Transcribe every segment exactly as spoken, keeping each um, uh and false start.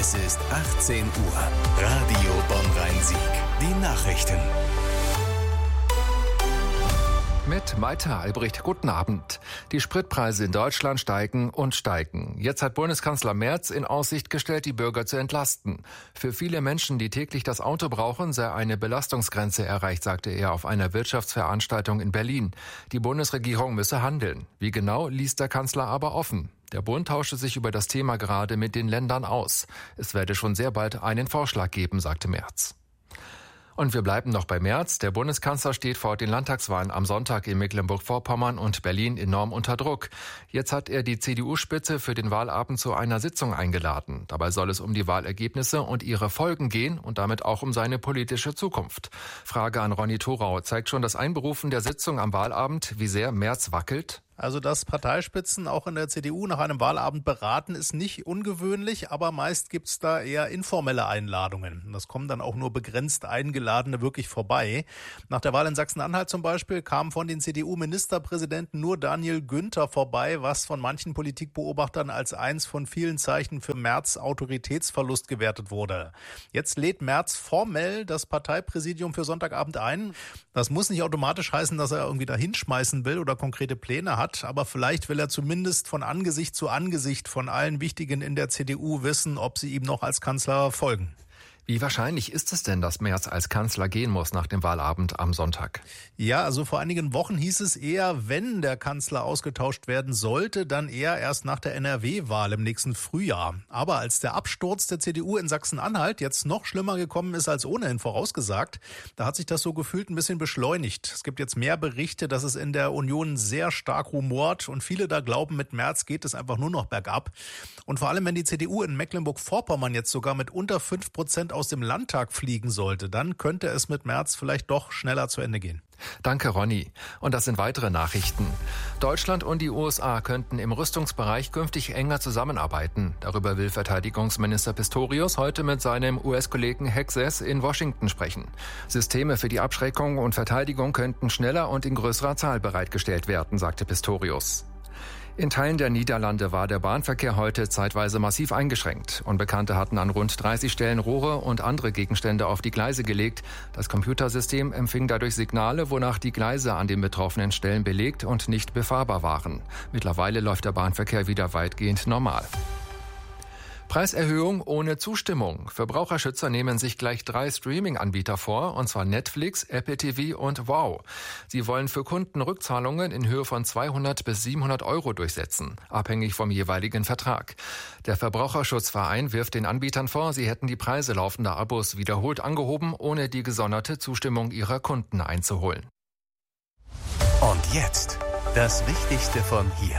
Es ist achtzehn Uhr. Radio Bonn-Rhein-Sieg. Die Nachrichten. Mit Maita Albrecht, guten Abend. Die Spritpreise in Deutschland steigen und steigen. Jetzt hat Bundeskanzler Merz in Aussicht gestellt, die Bürger zu entlasten. Für viele Menschen, die täglich das Auto brauchen, sei eine Belastungsgrenze erreicht, sagte er auf einer Wirtschaftsveranstaltung in Berlin. Die Bundesregierung müsse handeln. Wie genau, ließ der Kanzler aber offen. Der Bund tausche sich über das Thema gerade mit den Ländern aus. Es werde schon sehr bald einen Vorschlag geben, sagte Merz. Und wir bleiben noch bei Merz. Der Bundeskanzler steht vor den Landtagswahlen am Sonntag in Mecklenburg-Vorpommern und Berlin enorm unter Druck. Jetzt hat er die C D U-Spitze für den Wahlabend zu einer Sitzung eingeladen. Dabei soll es um die Wahlergebnisse und ihre Folgen gehen und damit auch um seine politische Zukunft. Frage an Ronny Thorau. Zeigt schon das Einberufen der Sitzung am Wahlabend, wie sehr Merz wackelt? Also, dass Parteispitzen auch in der C D U nach einem Wahlabend beraten, ist nicht ungewöhnlich, aber meist gibt's da eher informelle Einladungen. Das kommen dann auch nur begrenzt Eingeladene wirklich vorbei. Nach der Wahl in Sachsen-Anhalt zum Beispiel kam von den C D U-Ministerpräsidenten nur Daniel Günther vorbei, was von manchen Politikbeobachtern als eins von vielen Zeichen für Merz' Autoritätsverlust gewertet wurde. Jetzt lädt Merz formell das Parteipräsidium für Sonntagabend ein. Das muss nicht automatisch heißen, dass er irgendwie da hinschmeißen will oder konkrete Pläne hat. Aber vielleicht will er zumindest von Angesicht zu Angesicht von allen Wichtigen in der C D U wissen, ob sie ihm noch als Kanzler folgen. Wie wahrscheinlich ist es denn, dass Merz als Kanzler gehen muss nach dem Wahlabend am Sonntag? Ja, also vor einigen Wochen hieß es eher, wenn der Kanzler ausgetauscht werden sollte, dann eher erst nach der N R W-Wahl im nächsten Frühjahr. Aber als der Absturz der C D U in Sachsen-Anhalt jetzt noch schlimmer gekommen ist als ohnehin vorausgesagt, da hat sich das so gefühlt ein bisschen beschleunigt. Es gibt jetzt mehr Berichte, dass es in der Union sehr stark rumort und viele da glauben, mit Merz geht es einfach nur noch bergab. Und vor allem, wenn die C D U in Mecklenburg-Vorpommern jetzt sogar mit unter fünf Prozent aus dem Landtag fliegen sollte, dann könnte es mit Merz vielleicht doch schneller zu Ende gehen. Danke, Ronny. Und das sind weitere Nachrichten. Deutschland und die U S A könnten im Rüstungsbereich künftig enger zusammenarbeiten. Darüber will Verteidigungsminister Pistorius heute mit seinem U S-Kollegen Hexes in Washington sprechen. Systeme für die Abschreckung und Verteidigung könnten schneller und in größerer Zahl bereitgestellt werden, sagte Pistorius. In Teilen der Niederlande war der Bahnverkehr heute zeitweise massiv eingeschränkt. Unbekannte hatten an rund dreißig Stellen Rohre und andere Gegenstände auf die Gleise gelegt. Das Computersystem empfing dadurch Signale, wonach die Gleise an den betroffenen Stellen belegt und nicht befahrbar waren. Mittlerweile läuft der Bahnverkehr wieder weitgehend normal. Preiserhöhung ohne Zustimmung. Verbraucherschützer nehmen sich gleich drei Streaming-Anbieter vor, und zwar Netflix, Apple T V und Wow. Sie wollen für Kunden Rückzahlungen in Höhe von zweihundert bis siebenhundert Euro durchsetzen, abhängig vom jeweiligen Vertrag. Der Verbraucherschutzverein wirft den Anbietern vor, sie hätten die Preise laufender Abos wiederholt angehoben, ohne die gesonderte Zustimmung ihrer Kunden einzuholen. Und jetzt das Wichtigste von hier.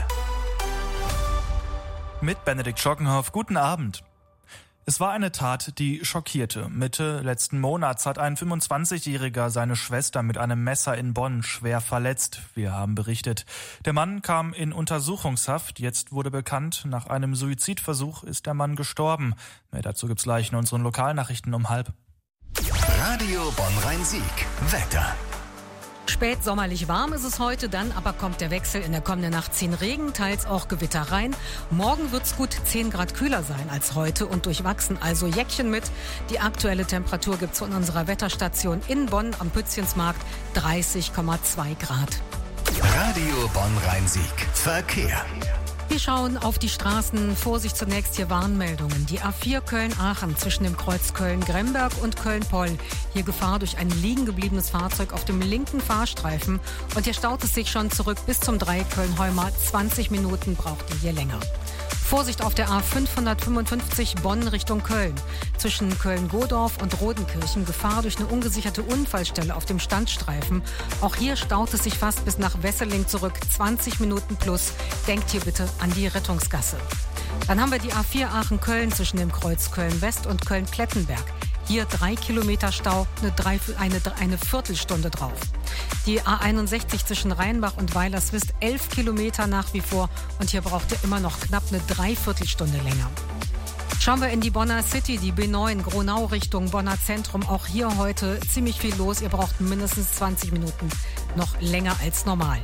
Mit Benedikt Schockenhoff, guten Abend. Es war eine Tat, die schockierte. Mitte letzten Monats hat ein fünfundzwanzigjähriger seine Schwester mit einem Messer in Bonn schwer verletzt. Wir haben berichtet. Der Mann kam in Untersuchungshaft. Jetzt wurde bekannt, nach einem Suizidversuch ist der Mann gestorben. Mehr dazu gibt's gleich in unseren Lokalnachrichten um halb. Radio Bonn-Rhein-Sieg. Wetter. Spätsommerlich warm ist es heute, dann aber kommt der Wechsel. In der kommenden Nacht ziehen Regen, teils auch Gewitter rein. Morgen wird es gut zehn Grad kühler sein als heute und durchwachsen, also Jäckchen mit. Die aktuelle Temperatur gibt es von unserer Wetterstation in Bonn am Pützchensmarkt dreißig Komma zwei Grad. Radio Bonn-Rhein-Sieg. Verkehr. Wir schauen auf die Straßen. Vorsicht zunächst hier Warnmeldungen. Die A vier Köln-Aachen zwischen dem Kreuz Köln-Gremberg und Köln-Poll. Hier Gefahr durch ein liegen gebliebenes Fahrzeug auf dem linken Fahrstreifen. Und hier staut es sich schon zurück bis zum Dreieck Köln-Heumar. zwanzig Minuten braucht ihr hier länger. Vorsicht auf der A fünfhundertfünfundfünfzig Bonn Richtung Köln. Zwischen Köln-Godorf und Rodenkirchen Gefahr durch eine ungesicherte Unfallstelle auf dem Standstreifen. Auch hier staut es sich fast bis nach Wesseling zurück. zwanzig Minuten plus. Denkt hier bitte an die Rettungsgasse. Dann haben wir die A vier Aachen-Köln zwischen dem Kreuz Köln-West und Köln-Plettenberg. Hier drei Kilometer Stau, eine, drei, eine, eine Viertelstunde drauf. Die A einundsechzig zwischen Rheinbach und Weilerswist, elf Kilometer nach wie vor. Und hier braucht ihr immer noch knapp eine Dreiviertelstunde länger. Schauen wir in die Bonner City, die B neun, Gronau Richtung Bonner Zentrum. Auch hier heute ziemlich viel los. Ihr braucht mindestens zwanzig Minuten, noch länger als normal.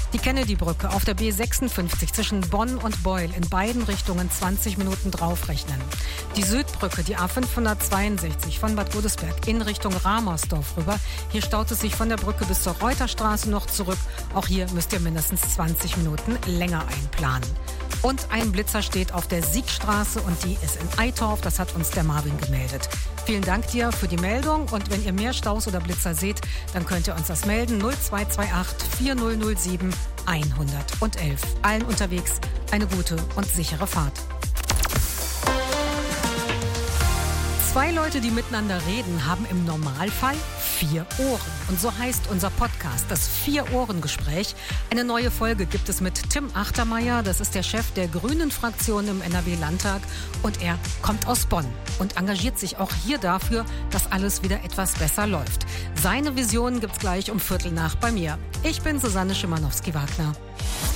Die Kennedy-Brücke auf der B sechsundfünfzig zwischen Bonn und Beul in beiden Richtungen zwanzig Minuten draufrechnen. Die Südbrücke, die A fünfhundertzweiundsechzig von Bad Godesberg in Richtung Ramersdorf rüber. Hier staut es sich von der Brücke bis zur Reuterstraße noch zurück. Auch hier müsst ihr mindestens zwanzig Minuten länger einplanen. Und ein Blitzer steht auf der Siegstraße und die ist in Eitorf. Das hat uns der Marvin gemeldet. Vielen Dank dir für die Meldung. Und wenn ihr mehr Staus oder Blitzer seht, dann könnt ihr uns das melden. null zwei zwei acht vier null null sieben eins eins eins. Allen unterwegs eine gute und sichere Fahrt. Zwei Leute, die miteinander reden, haben im Normalfall vier Ohren. Und so heißt unser Podcast, das Vier-Ohren-Gespräch. Eine neue Folge gibt es mit Tim Achtermeier. Das ist der Chef der Grünen-Fraktion im N R W-Landtag. Und er kommt aus Bonn und engagiert sich auch hier dafür, dass alles wieder etwas besser läuft. Seine Vision gibt's gleich um Viertel nach bei mir. Ich bin Susanne Schimanowski-Wagner.